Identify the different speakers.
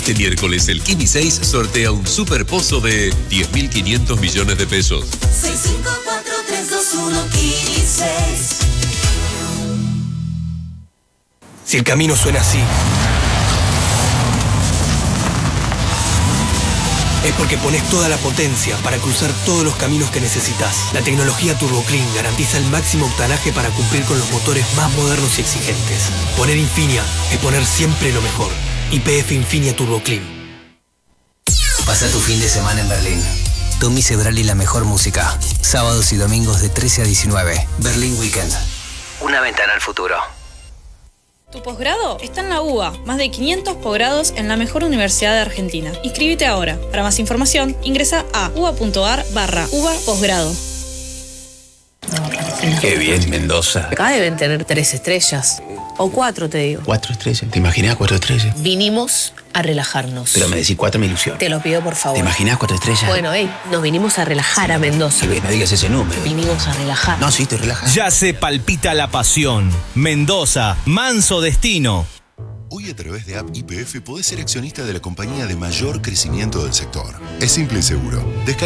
Speaker 1: Este miércoles el Kini 6 sortea un super pozo de 10.500 millones de pesos.
Speaker 2: 654-321 Kini 6.
Speaker 3: Si el camino suena así, es porque pones toda la potencia para cruzar todos los caminos que necesitas. La tecnología TurboClean garantiza el máximo octanaje para cumplir con los motores más modernos y exigentes. Poner Infinia es poner siempre lo mejor. YPF Infinia TurboClean.
Speaker 4: Pasa tu fin de semana en Berlín. Tommy Cebrali y la mejor música. Sábados y domingos de 13 a 19. Berlín Weekend. Una ventana al futuro.
Speaker 5: Tu posgrado está en la UBA. Más de 500 posgrados en la mejor universidad de Argentina. Inscríbete ahora. Para más información, ingresa a uba.ar/UBA Posgrado.
Speaker 6: Qué bien, Mendoza.
Speaker 7: Acá deben tener 3 estrellas. O 4, te digo.
Speaker 6: 4 estrellas. ¿Te imaginas 4 estrellas?
Speaker 7: Vinimos a relajarnos.
Speaker 6: Pero me decís 4 me ilusiona.
Speaker 7: Te lo pido, por favor.
Speaker 6: ¿Te imaginas 4 estrellas?
Speaker 7: Bueno, nos vinimos a relajar a Mendoza.
Speaker 6: No digas ese número.
Speaker 7: Vinimos a relajar.
Speaker 6: No, sí, estoy relajado.
Speaker 8: Ya se palpita la pasión. Mendoza, manso destino.
Speaker 9: Hoy a través de App YPF podés ser accionista de la compañía de mayor crecimiento del sector. Es simple y seguro.